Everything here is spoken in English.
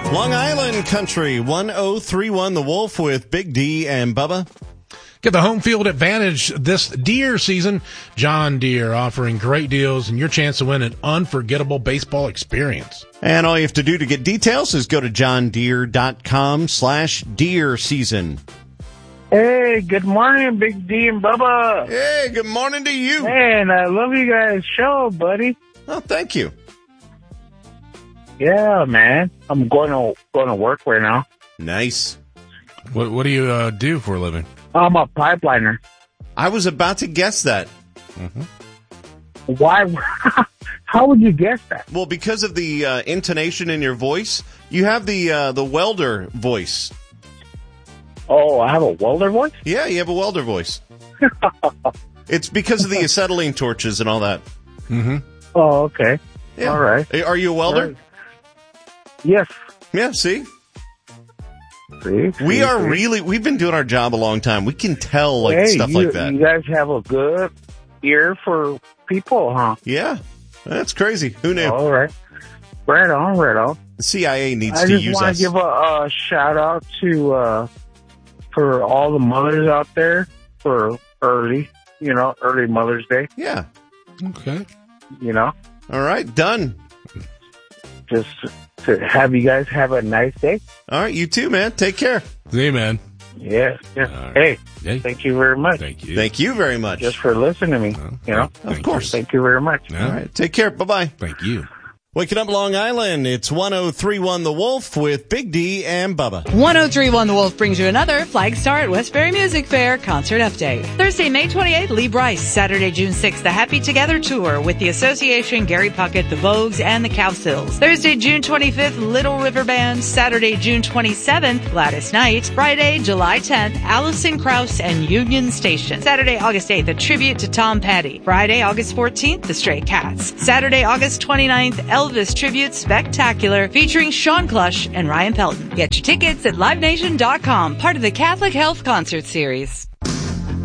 Long Island Country, 1031 The Wolf with Big D and Bubba. Get the home field advantage this deer season. John Deere offering great deals and your chance to win an unforgettable baseball experience. And all you have to do to get details is go to johndeere.com/deer season. Hey, good morning, Big D and Bubba. Hey, good morning to you. Man, I love you guys' show, buddy. Oh, thank you. Yeah, man. I'm going to work right now. Nice. What do you do for a living? I'm a pipeliner. I was about to guess that. Mm-hmm. Why? How would you guess that? Well, because of the intonation in your voice, you have the welder voice. Oh, I have a welder voice? Yeah, you have a welder voice. It's because of the acetylene torches and all that. Mm-hmm. Oh, okay. Yeah. All right. Are you a welder? Right. Yes. Yeah, see? See? We've been doing our job a long time. We can tell stuff like that. You guys have a good ear for people, huh? Yeah. That's crazy. Who knew? All right. Right on. The CIA needs I to use just want us. to give a shout out to for all the mothers out there for early Mother's Day. Yeah. Okay. All right, done. Just to have you guys have a nice day. All right, you too, man. Take care. See you, man. Yeah. Right. Hey, thank you very much. Thank you. Thank you very much. Just for listening to me. Of course. Thank you very much. No. All right, take care. Bye-bye. Thank you. Waking up Long Island, it's 1031 The Wolf with Big D and Bubba. 1031 The Wolf brings you another Flagstar at Westbury Music Fair concert update. Thursday, May 28th, Lee Brice. Saturday, June 6th, the Happy Together Tour with the Association, Gary Puckett, the Vogues, and the Cowsills. Thursday, June 25th, Little River Band. Saturday, June 27th, Gladys Knight. Friday, July 10th, Allison Krauss and Union Station. Saturday, August 8th, a tribute to Tom Petty. Friday, August 14th, the Stray Cats. Saturday, August 29th, Elvis Tribute Spectacular featuring Sean Clush and Ryan Pelton. Get your tickets at LiveNation.com, part of the Catholic Health Concert Series.